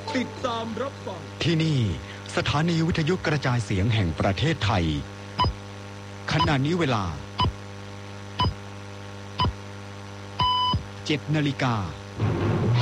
ติดตามรับฟังที่นี่สถานีวิทยุกระจายเสียงแห่งประเทศไทยขณะนี้เวลา 7 นาฬิกา